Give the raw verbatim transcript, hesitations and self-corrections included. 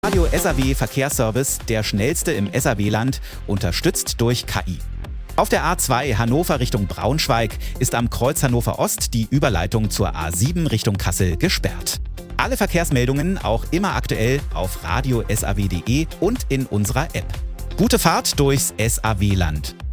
Radio S A W Verkehrsservice, der schnellste im S A W-Land, unterstützt durch K I. Auf der A zwei Hannover Richtung Braunschweig ist am Kreuz Hannover Ost die Überleitung zur A sieben Richtung Kassel gesperrt. Alle Verkehrsmeldungen auch immer aktuell auf radio punkt s a w punkt d e und in unserer App. Gute Fahrt durchs S A W-Land.